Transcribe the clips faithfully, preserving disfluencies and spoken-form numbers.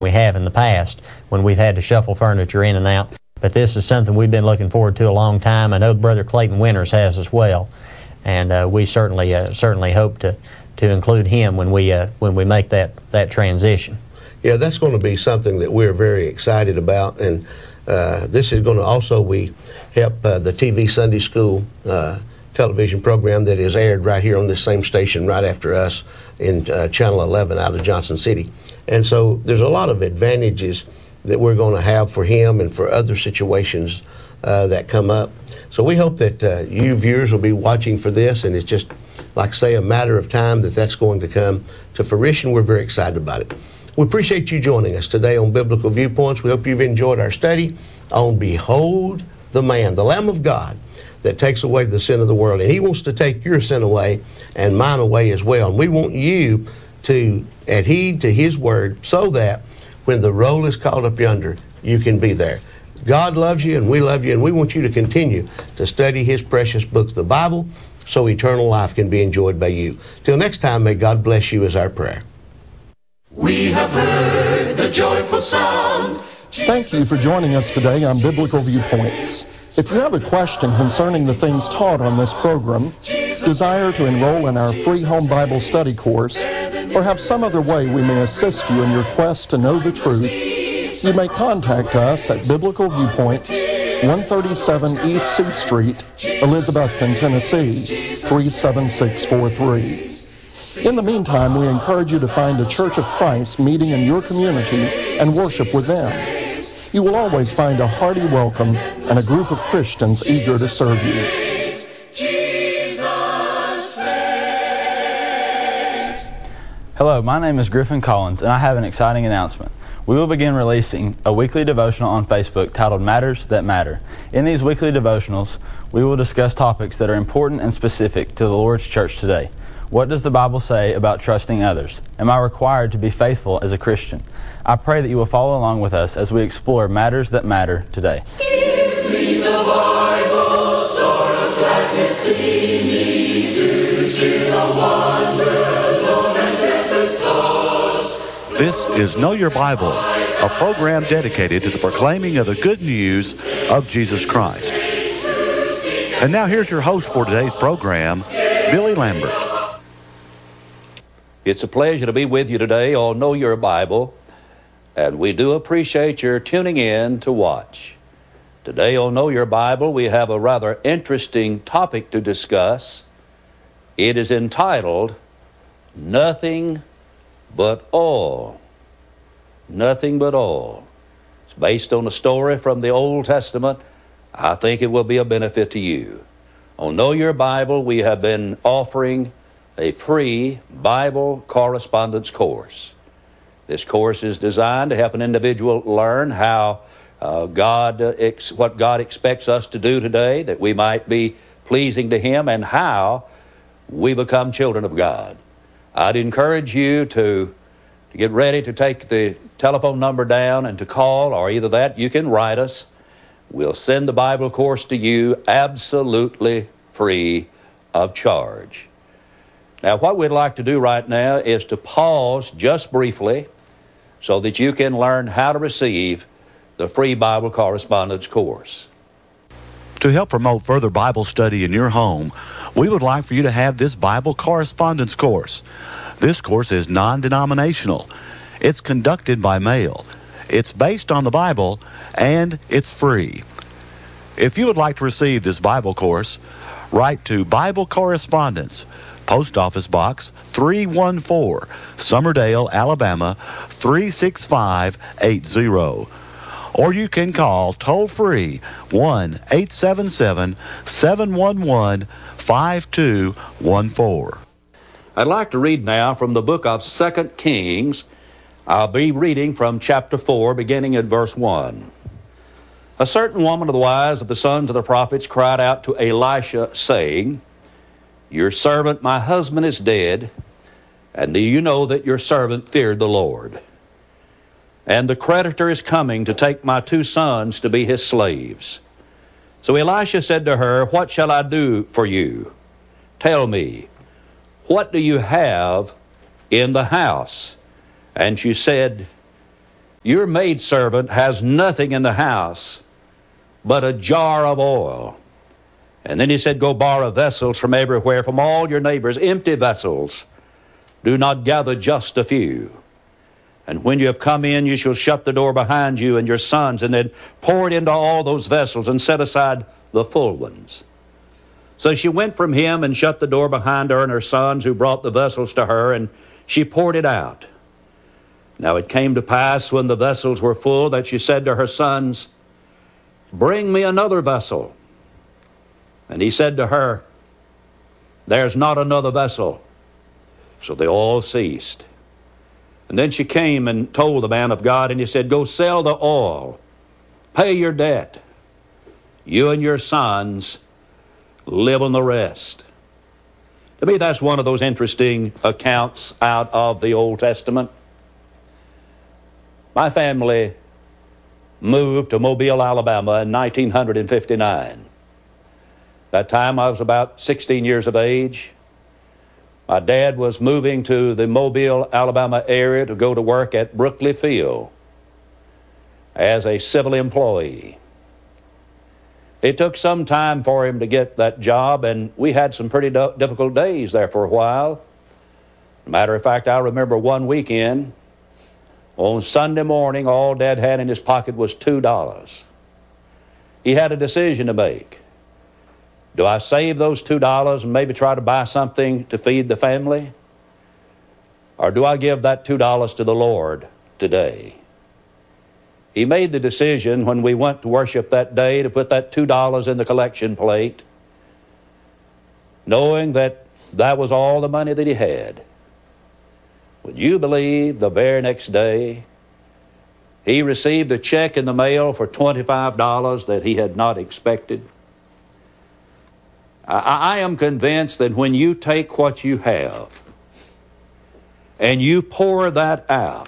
we have in the past when we've had to shuffle furniture in and out. But this is something we've been looking forward to a long time. I know Brother Clayton Winters has as well, and uh, we certainly uh, certainly hope to, to include him when we uh, when we make that, that transition. Yeah, that's going to be something that we're very excited about, and uh, this is going to also we help uh, the T V Sunday School uh, television program that is aired right here on this same station right after us in uh, Channel eleven out of Johnson City. And so there's a lot of advantages that we're going to have for him and for other situations uh, that come up. So we hope that uh, you viewers will be watching for this, and it's just, like say, a matter of time that that's going to come to fruition. We're very excited about it. We appreciate you joining us today on Biblical Viewpoints. We hope you've enjoyed our study on Behold the Man, the Lamb of God that takes away the sin of the world. And he wants to take your sin away and mine away as well. And we want you to adhere to his word so that when the roll is called up yonder, you can be there. God loves you and we love you, and we want you to continue to study his precious books, the Bible, so eternal life can be enjoyed by you. Till next time, may God bless you is our prayer. We have heard the joyful sound. Thank you for joining us today on Biblical Viewpoints. If you have a question concerning the things taught on this program, desire to enroll in our free home Bible study course, or have some other way we may assist you in your quest to know the truth, you may contact us at Biblical Viewpoints, one thirty-seven East C Street, Elizabethton, Tennessee, three seven six four three. In the meantime, we encourage you to find a Church of Christ meeting in your community and worship with them. You will always find a hearty welcome and a group of Christians eager to serve you. Hello, my name is Griffin Collins, and I have an exciting announcement. We will begin releasing a weekly devotional on Facebook titled Matters That Matter. In these weekly devotionals, we will discuss topics that are important and specific to the Lord's church today. What does the Bible say about trusting others? Am I required to be faithful as a Christian? I pray that you will follow along with us as we explore matters that matter today. Give me the Bible, star of gladness, lead me to cheer the wanderer, lone and tempest tossed. This is Know Your Bible, a program dedicated to the proclaiming of the good news of Jesus Christ. And now here's your host for today's program, Billy Lambert. It's a pleasure to be with you today on Know Your Bible, and we do appreciate your tuning in to watch. Today on Know Your Bible, we have a rather interesting topic to discuss. It is entitled, Nothing But All. Nothing But All. It's based on a story from the Old Testament. I think it will be a benefit to you. On Know Your Bible, we have been offering a free Bible correspondence course. This course is designed to help an individual learn how uh, God, uh, ex- what God expects us to do today, that we might be pleasing to Him, and how we become children of God. I'd encourage you to, to get ready to take the telephone number down and to call, or either that, you can write us. We'll send the Bible course to you absolutely free of charge. Now, what we'd like to do right now is to pause just briefly so that you can learn how to receive the free Bible correspondence course. To help promote further Bible study in your home, we would like for you to have this Bible correspondence course. This course is non-denominational. It's conducted by mail. It's based on the Bible, and it's free. If you would like to receive this Bible course, write to Bible Correspondence, Post Office Box three one four, Summerdale, Alabama three six five eight zero. Or you can call toll-free one eight seven seven, seven one one, five two one four. I'd like to read now from the book of Second Kings. I'll be reading from chapter four, beginning at verse one. A certain woman of the wives of the sons of the prophets cried out to Elisha, saying, Your servant, my husband, is dead, and do you know that your servant feared the Lord? And the creditor is coming to take my two sons to be his slaves. So Elisha said to her, What shall I do for you? Tell me, what do you have in the house? And she said, Your maidservant has nothing in the house but a jar of oil. And then he said, go borrow vessels from everywhere, from all your neighbors, empty vessels. Do not gather just a few. And when you have come in, you shall shut the door behind you and your sons, and then pour it into all those vessels and set aside the full ones. So she went from him and shut the door behind her and her sons, who brought the vessels to her, and she poured it out. Now it came to pass, when the vessels were full, that she said to her sons, bring me another vessel. And he said to her, there's not another vessel. So they all ceased. And then she came and told the man of God, and he said, go sell the oil, pay your debt. You and your sons live on the rest. To me, that's one of those interesting accounts out of the Old Testament. My family moved to Mobile, Alabama in nineteen fifty-nine. That time I was about sixteen years of age. My dad was moving to the Mobile, Alabama area to go to work at Brookley Field as a civil employee. It took some time for him to get that job, and we had some pretty do- difficult days there for a while. Matter of fact, I remember one weekend, on Sunday morning, all Dad had in his pocket was two dollars. He had a decision to make. Do I save those two dollars and maybe try to buy something to feed the family? Or do I give that two dollars to the Lord today? He made the decision when we went to worship that day to put that two dollars in the collection plate, knowing that that was all the money that he had. Would you believe the very next day he received a check in the mail for twenty-five dollars that he had not expected? I, I am convinced that when you take what you have and you pour that out,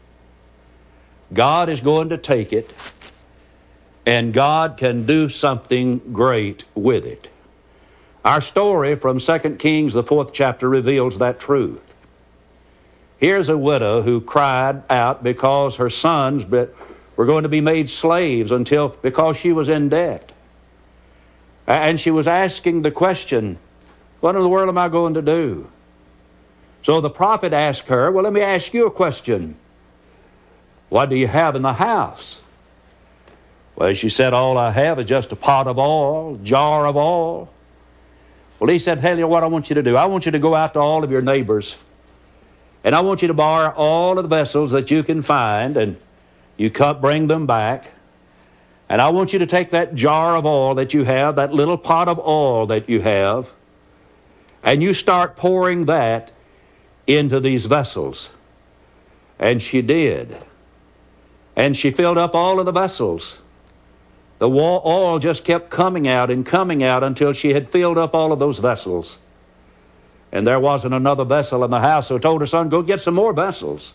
God is going to take it, and God can do something great with it. Our story from Second Kings, the fourth chapter, reveals that truth. Here's a widow who cried out because her sons were going to be made slaves until because she was in debt. And she was asking the question, what in the world am I going to do? So the prophet asked her, well, let me ask you a question. What do you have in the house? Well, she said, all I have is just a pot of oil, jar of oil. Well, he said, tell you what I want you to do. I want you to go out to all of your neighbors, and I want you to borrow all of the vessels that you can find, and you can't bring them back. And I want you to take that jar of oil that you have, that little pot of oil that you have, and you start pouring that into these vessels. And she did. And she filled up all of the vessels. The oil just kept coming out and coming out until she had filled up all of those vessels. And there wasn't another vessel in the house, so he told her son, go get some more vessels.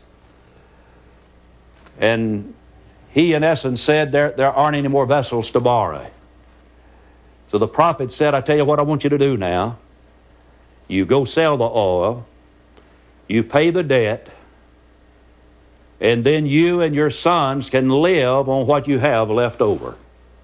And he, in essence, said, there, there aren't any more vessels to borrow. So the prophet said, I tell you what I want you to do now. You go sell the oil, you pay the debt, and then you and your sons can live on what you have left over.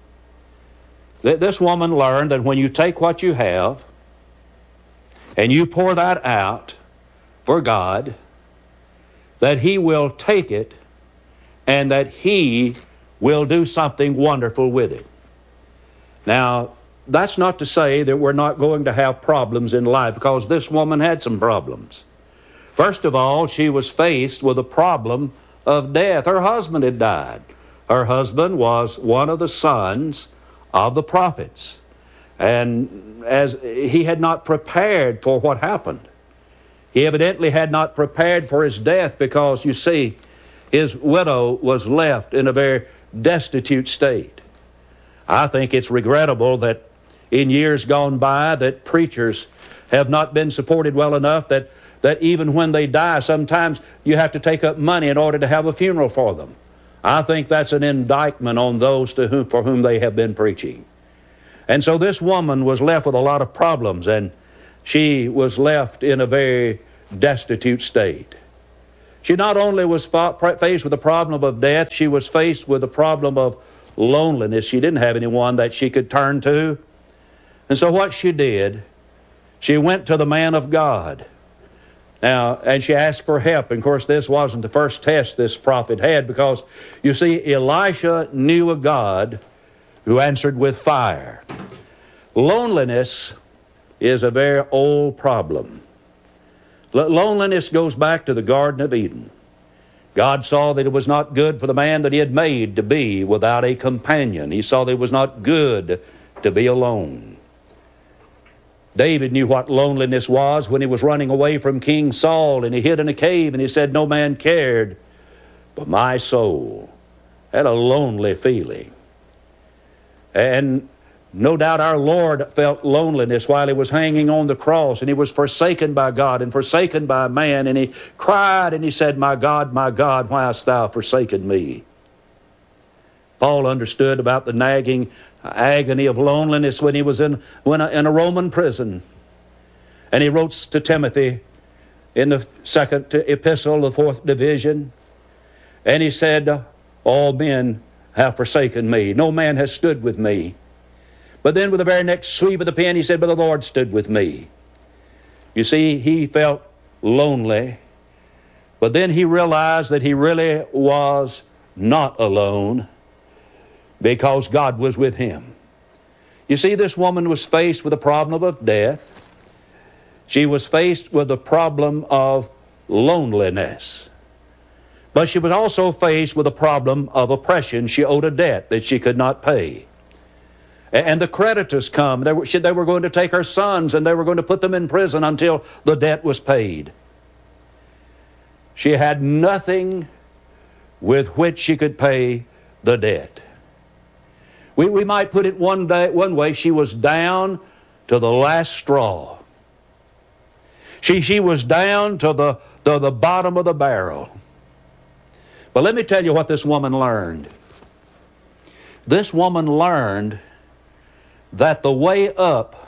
This woman learned that when you take what you have and you pour that out for God, that He will take it and that He will do something wonderful with it. Now, that's not to say that we're not going to have problems in life, because this woman had some problems. First of all, she was faced with a problem of death. Her husband had died. Her husband was one of the sons of the prophets. And as he had not prepared for what happened. He evidently had not prepared for his death, because, you see, his widow was left in a very destitute state. I think it's regrettable that in years gone by that preachers have not been supported well enough that, that even when they die, sometimes you have to take up money in order to have a funeral for them. I think that's an indictment on those to whom, for whom they have been preaching. And so this woman was left with a lot of problems, and she was left in a very destitute state. She not only was faced with the problem of death, she was faced with the problem of loneliness. She didn't have anyone that she could turn to. And so what she did, she went to the man of God. Now, and she asked for help. And of course, this wasn't the first test this prophet had, because, you see, Elisha knew a God who answered with fire. Loneliness is a very old problem. L- loneliness goes back to the Garden of Eden. God saw that it was not good for the man that he had made to be without a companion. He saw that it was not good to be alone. David knew what loneliness was when he was running away from King Saul, and he hid in a cave, and he said, "No man cared for my soul." Had a lonely feeling. And no doubt our Lord felt loneliness while he was hanging on the cross, and he was forsaken by God and forsaken by man, and he cried and he said, "My God, my God, why hast thou forsaken me?" Paul understood about the nagging agony of loneliness when he was in, when a, in a Roman prison. And he wrote to Timothy in the second epistle, the fourth division, and he said, "All men have forsaken me. No man has stood with me." But then with the very next sweep of the pen, he said, "But the Lord stood with me." You see, he felt lonely, but then he realized that he really was not alone, because God was with him. You see, this woman was faced with the problem of death. She was faced with the problem of loneliness. But she was also faced with the problem of oppression. She owed a debt that she could not pay. And the creditors come. They were, they were going to take her sons, and they were going to put them in prison until the debt was paid. She had nothing with which she could pay the debt. We, we might put it one day, one way, she was down to the last straw. She, she was down to the, to the bottom of the barrel. But let me tell you what this woman learned. This woman learned that the way up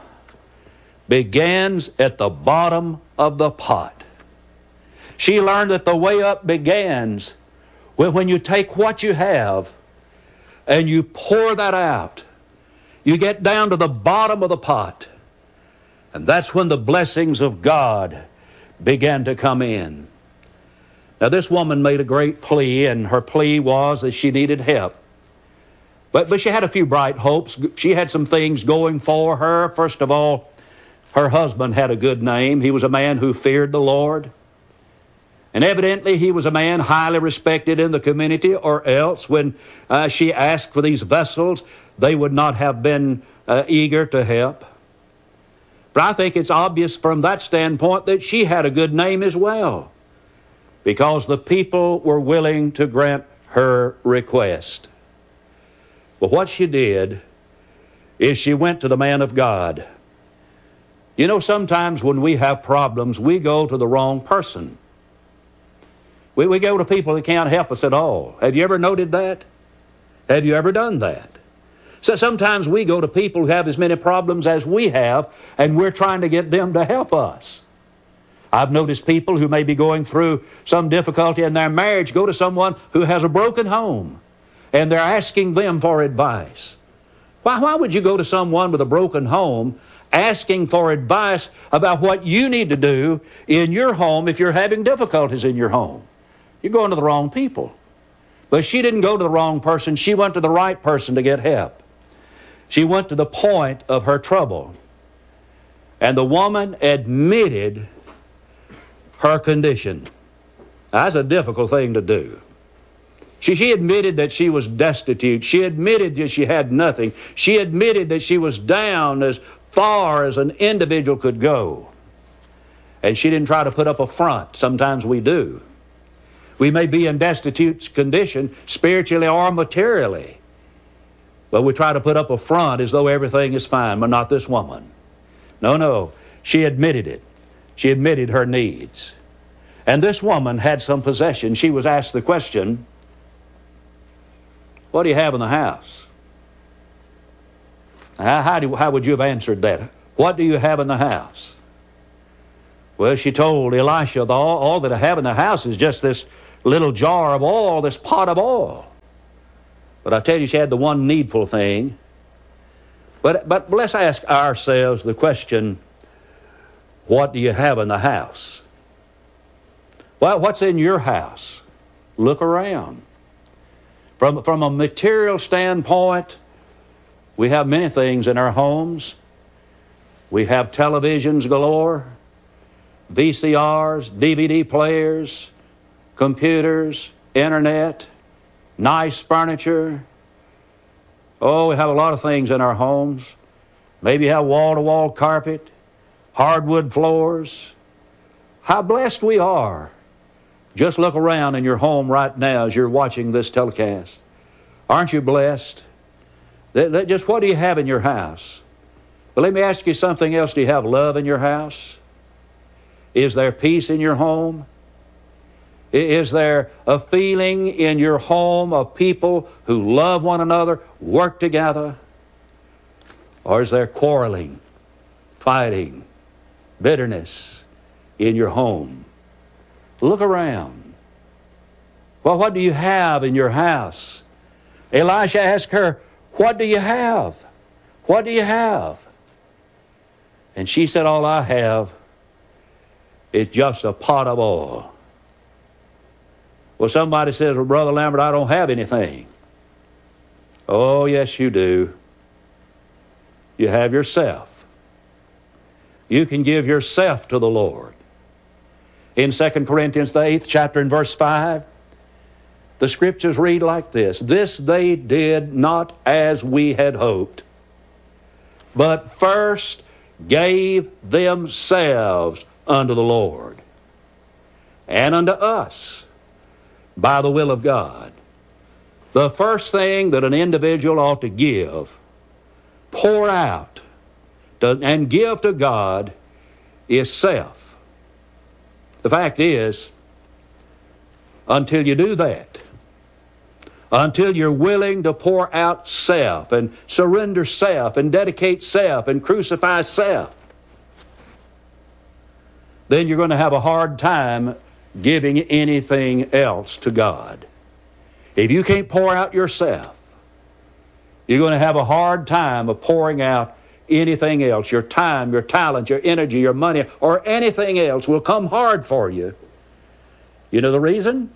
begins at the bottom of the pot. She learned that the way up begins when, when you take what you have and you pour that out. You get down to the bottom of the pot. And that's when the blessings of God began to come in. Now, this woman made a great plea, and her plea was that she needed help. But, but she had a few bright hopes. She had some things going for her. First of all, her husband had a good name. He was a man who feared the Lord. And evidently he was a man highly respected in the community, or else when uh, she asked for these vessels, they would not have been uh, eager to help. But I think it's obvious from that standpoint that she had a good name as well, because the people were willing to grant her request. But what she did is she went to the man of God. You know, sometimes when we have problems, we go to the wrong person. We, we go to people that can't help us at all. Have you ever noted that? Have you ever done that? So sometimes we go to people who have as many problems as we have, and we're trying to get them to help us. I've noticed people who may be going through some difficulty in their marriage go to someone who has a broken home, and they're asking them for advice. Why, why would you go to someone with a broken home asking for advice about what you need to do in your home if you're having difficulties in your home? You're going to the wrong people. But she didn't go to the wrong person. She went to the right person to get help. She went to the point of her trouble. And the woman admitted her condition. That's a difficult thing to do. She, she admitted that she was destitute. She admitted that she had nothing. She admitted that she was down as far as an individual could go. And she didn't try to put up a front. Sometimes we do. We may be in destitute condition, spiritually or materially, but we try to put up a front as though everything is fine, but not this woman. No, no. She admitted it. She admitted her needs. And this woman had some possession. She was asked the question, "What do you have in the house?" How, how, do, how would you have answered that? What do you have in the house? Well, she told Elisha, the, all, all that I have in the house is just this little jar of oil, this pot of oil. But I tell you, she had the one needful thing. But, but let's ask ourselves the question, what do you have in the house? Well, what's in your house? Look around. From, from a material standpoint, we have many things in our homes. We have televisions galore, V C Rs, D V D players, computers, internet, nice furniture. Oh, we have a lot of things in our homes. Maybe you have wall-to-wall carpet, hardwood floors. How blessed we are. Just look around in your home right now as you're watching this telecast. Aren't you blessed? That, that just what do you have in your house? But let me ask you something else. Do you have love in your house? Is there peace in your home? Is there a feeling in your home of people who love one another, work together? Or is there quarreling, fighting, bitterness in your home? Look around. Well, what do you have in your house? Elisha asked her, what do you have? What do you have? And she said, all I have is just a pot of oil. Well, somebody says, well, Brother Lambert, I don't have anything. Oh, yes, you do. You have yourself. You can give yourself to the Lord. In Second Corinthians, the eighth chapter and verse five, the scriptures read like this, this they did not as we had hoped, but first gave themselves unto the Lord and unto us by the will of God. The first thing that an individual ought to give, pour out, to, and give to God is self. The fact is, until you do that, until you're willing to pour out self and surrender self and dedicate self and crucify self, then you're going to have a hard time giving anything else to God. If you can't pour out yourself, you're going to have a hard time of pouring out anything else. Your time, your talent, your energy, your money, or anything else will come hard for you. You know the reason?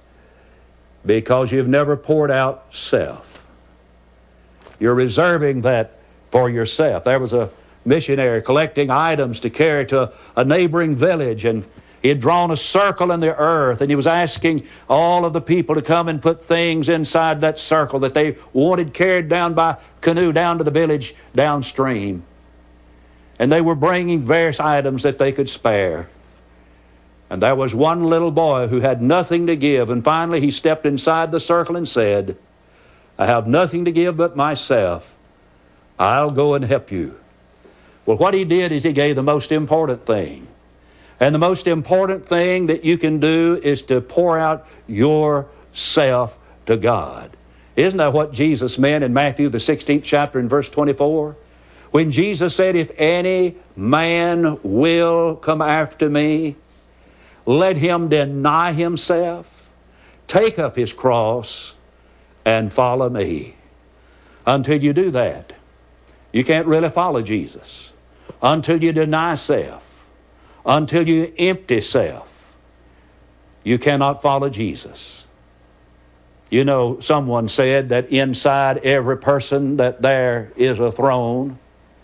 Because you've never poured out self. You're reserving that for yourself. There was a missionary collecting items to carry to a neighboring village, and he had drawn a circle in the earth, and he was asking all of the people to come and put things inside that circle that they wanted carried down by canoe down to the village downstream. And they were bringing various items that they could spare. And there was one little boy who had nothing to give, and finally he stepped inside the circle and said, I have nothing to give but myself. I'll go and help you. Well, what he did is he gave the most important thing. And the most important thing that you can do is to pour out yourself to God. Isn't that what Jesus meant in Matthew, the sixteenth chapter and verse twenty-four? When Jesus said, if any man will come after me, let him deny himself, take up his cross, and follow me. Until you do that, you can't really follow Jesus. Until you deny self, until you empty self, you cannot follow Jesus. You know, someone said that inside every person that there is a throne,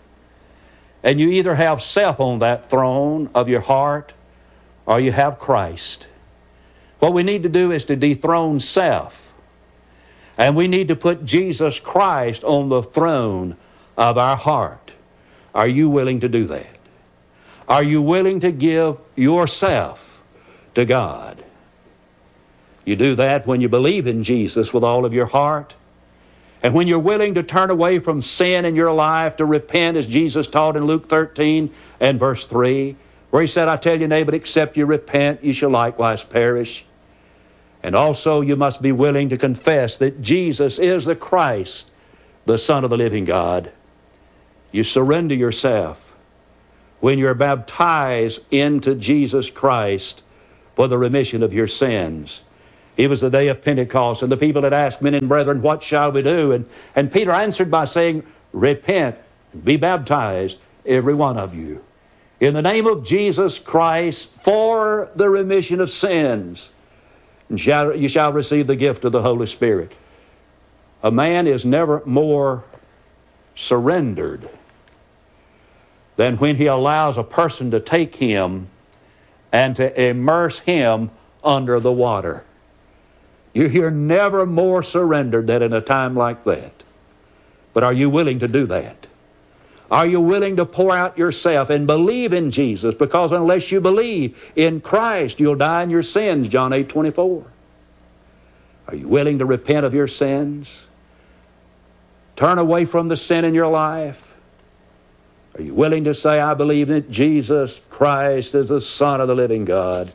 and you either have self on that throne of your heart, or you have Christ. What we need to do is to dethrone self, and we need to put Jesus Christ on the throne of our heart. Are you willing to do that? Are you willing to give yourself to God? You do that when you believe in Jesus with all of your heart, and when you're willing to turn away from sin in your life, to repent as Jesus taught in Luke thirteen and verse three, where he said, I tell you, neighbor, except you repent, you shall likewise perish. And also you must be willing to confess that Jesus is the Christ, the Son of the living God. You surrender yourself. when you're baptized into Jesus Christ for the remission of your sins. It was the day of Pentecost, and the people had asked, men and brethren, what shall we do? And, and Peter answered by saying, repent, be baptized, every one of you, in the name of Jesus Christ for the remission of sins. And shall, you shall receive the gift of the Holy Spirit. A man is never more surrendered than when he allows a person to take him and to immerse him under the water. You're never more surrendered than in a time like that. But are you willing to do that? Are you willing to pour out yourself and believe in Jesus? Because unless you believe in Christ, you'll die in your sins, John eight twenty-four. Are you willing to repent of your sins? Turn away from the sin in your life? Are you willing to say, I believe that Jesus Christ is the Son of the living God?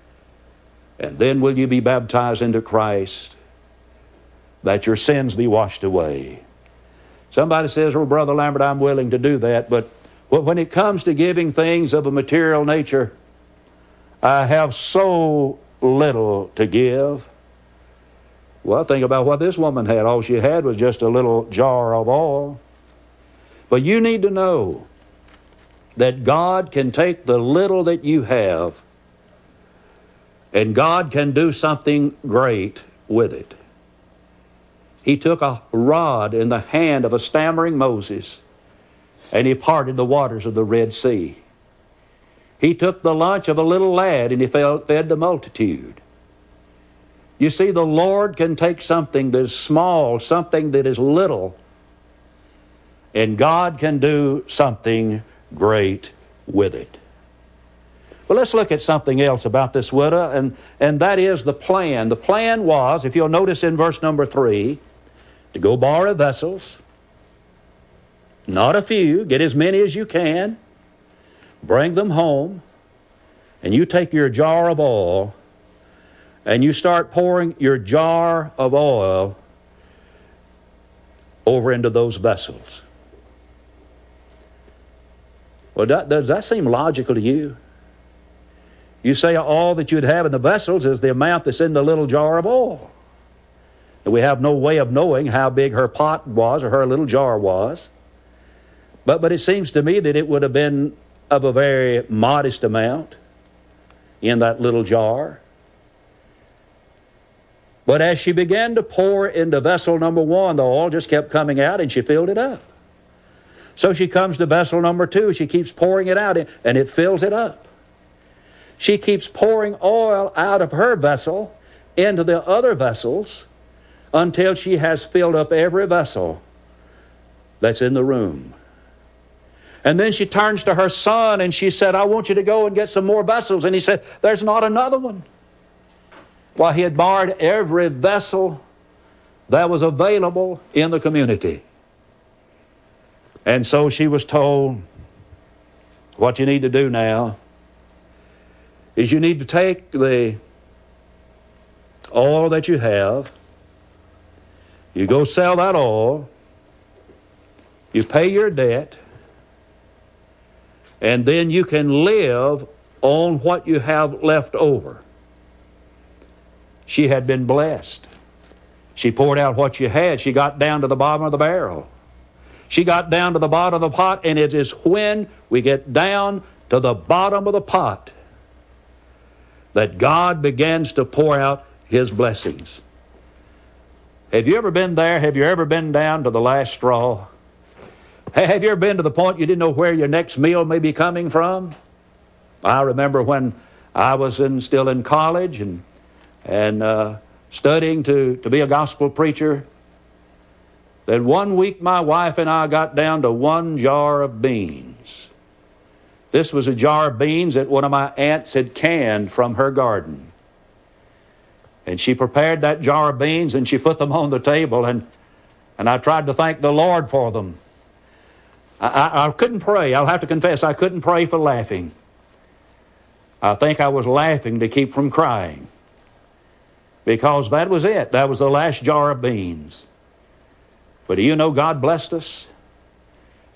And then will you be baptized into Christ, that your sins be washed away? Somebody says, oh, Brother Lambert, I'm willing to do that, but when it comes to giving things of a material nature, I have so little to give. Well, think about what this woman had. All she had was just a little jar of oil. But you need to know that God can take the little that you have, and God can do something great with it. He took a rod in the hand of a stammering Moses, and he parted the waters of the Red Sea. He took the lunch of a little lad, and he fed the multitude. You see, the Lord can take something that is small, something that is little, and God can do something great with it. Well, let's look at something else about this widow, and, and that is the plan. The plan was, if you'll notice in verse number three, to go borrow vessels, not a few, get as many as you can, bring them home, and you take your jar of oil, and you start pouring your jar of oil over into those vessels. Well, that, does that seem logical to you? You say all that you'd have in the vessels is the amount that's in the little jar of oil. And we have no way of knowing how big her pot was or her little jar was. But, but it seems to me that it would have been of a very modest amount in that little jar. But as she began to pour into vessel number one, the oil just kept coming out and she filled it up. So she comes to vessel number two, she keeps pouring it out and it fills it up. She keeps pouring oil out of her vessel into the other vessels until she has filled up every vessel that's in the room. And then she turns to her son and she said, I want you to go and get some more vessels. And he said, there's not another one. Well, he had borrowed every vessel that was available in the community. And so she was told, what you need to do now is you need to take the oil that you have, you go sell that oil, you pay your debt, and then you can live on what you have left over. She had been blessed. She poured out what she had. She got down to the bottom of the barrel. She got down to the bottom of the pot, and it is when we get down to the bottom of the pot that God begins to pour out His blessings. Have you ever been there? Have you ever been down to the last straw? Have you ever been to the point you didn't know where your next meal may be coming from? I remember when I was in, still in college and, and uh, studying to, to be a gospel preacher, that one week my wife and I got down to one jar of beans. This was a jar of beans that one of my aunts had canned from her garden. And she prepared that jar of beans and she put them on the table, and, and I tried to thank the Lord for them. I, I, I couldn't pray. I'll have to confess, I couldn't pray for laughing. I think I was laughing to keep from crying, because that was it. That was the last jar of beans. But do you know God blessed us?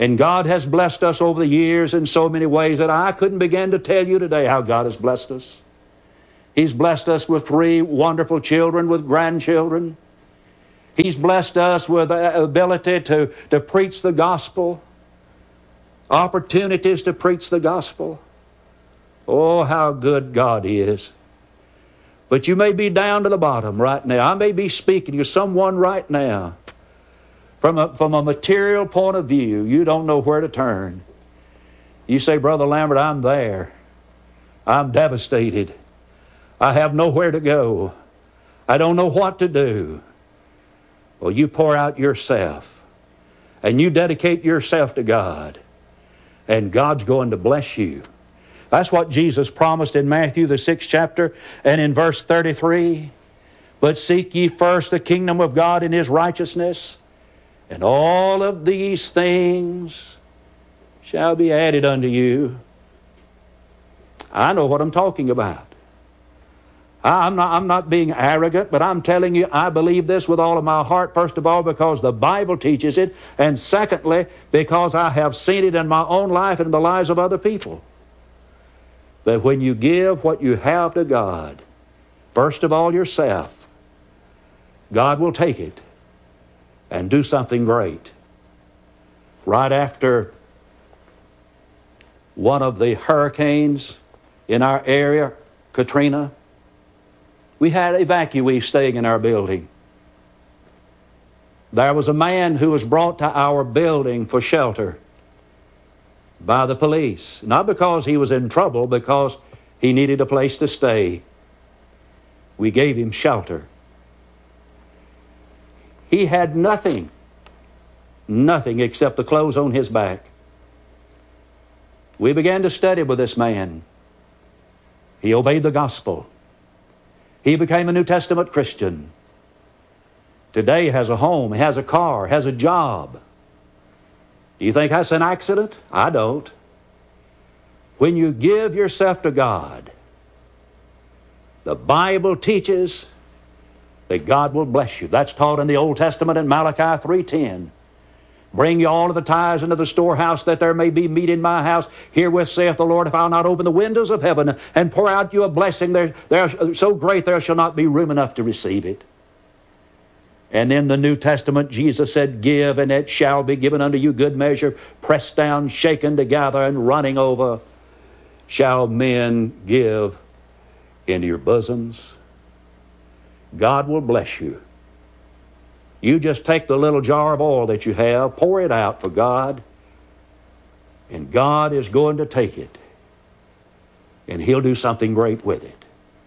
And God has blessed us over the years in so many ways that I couldn't begin to tell you today how God has blessed us. He's blessed us with three wonderful children, with grandchildren. He's blessed us with the ability to, to preach the gospel, opportunities to preach the gospel. Oh, how good God is. But you may be down to the bottom right now. I may be speaking to someone right now. From a, from a material point of view, you don't know where to turn. You say, Brother Lambert, I'm there. I'm devastated. I have nowhere to go. I don't know what to do. Well, you pour out yourself and you dedicate yourself to God, and God's going to bless you. That's what Jesus promised in Matthew, the sixth chapter, and in verse thirty-three. But seek ye first the kingdom of God and His righteousness, and all of these things shall be added unto you. I know what I'm talking about. I'm not, I'm not being arrogant, but I'm telling you, I believe this with all of my heart, first of all, because the Bible teaches it, and secondly, because I have seen it in my own life and in the lives of other people. That when you give what you have to God, first of all yourself, God will take it and do something great. Right after one of the hurricanes in our area, Katrina, we had evacuees staying in our building. There was a man who was brought to our building for shelter by the police, not because he was in trouble, because he needed a place to stay. We gave him shelter. He had nothing, nothing except the clothes on his back. We began to study with this man. He obeyed the gospel. He became a New Testament Christian. Today he has a home, he has a car, has a job. Do you think that's an accident? I don't. When you give yourself to God, the Bible teaches that God will bless you. That's taught in the Old Testament in Malachi three ten. Bring you all of the tithes into the storehouse, that there may be meat in my house. Herewith saith the Lord, if I'll not open the windows of heaven and pour out you a blessing there, there so great there shall not be room enough to receive it. And in the New Testament, Jesus said, give, and it shall be given unto you, good measure, pressed down, shaken together, and running over, shall men give into your bosoms. God will bless you. You just take the little jar of oil that you have, pour it out for God, and God is going to take it, and He'll do something great with it.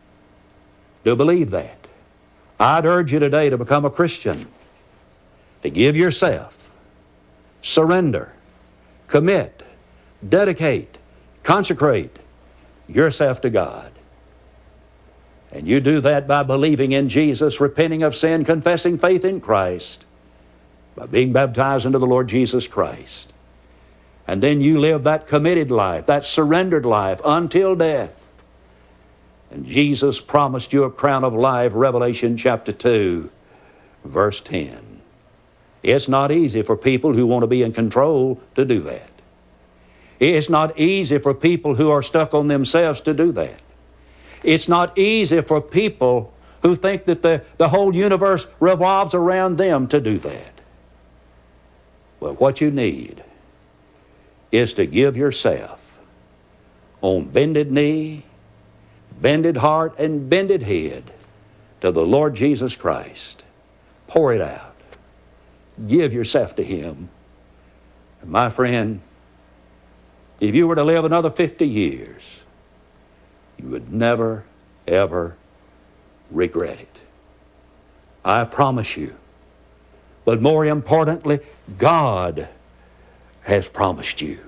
Do you believe that? I'd urge you today to become a Christian, to give yourself, surrender, commit, dedicate, consecrate yourself to God. And you do that by believing in Jesus, repenting of sin, confessing faith in Christ, by being baptized into the Lord Jesus Christ. And then you live that committed life, that surrendered life until death. And Jesus promised you a crown of life, Revelation chapter two, verse ten. It's not easy for people who want to be in control to do that. It's not easy for people who are stuck on themselves to do that. It's not easy for people who think that the, the whole universe revolves around them to do that. But what you need is to give yourself on bended knee, bended heart, and bended head to the Lord Jesus Christ. Pour it out. Give yourself to Him. And my friend, if you were to live another fifty years, you would never, ever regret it. I promise you. But more importantly, God has promised you.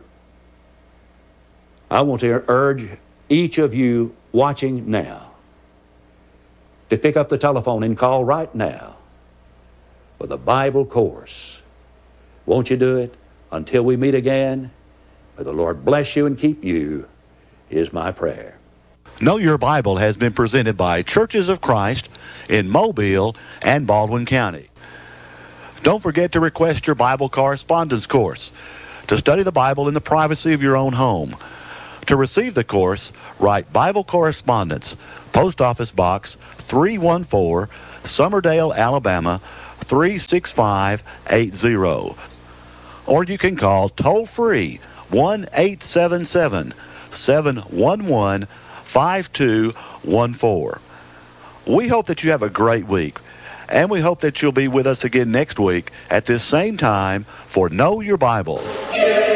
I want to urge each of you watching now to pick up the telephone and call right now for the Bible course. Won't you do it? Until we meet again, may the Lord bless you and keep you, is my prayer. Know Your Bible has been presented by Churches of Christ in Mobile and Baldwin County. Don't forget to request your Bible correspondence course. to study the Bible in the privacy of your own home. To receive the course, write Bible Correspondence, Post Office Box three one four, Summerdale, Alabama three six five eight zero. Or you can call toll-free one eight seven seven, seven one one, five two one four. We hope that you have a great week, and we hope that you'll be with us again next week at this same time for Know Your Bible. Yeah.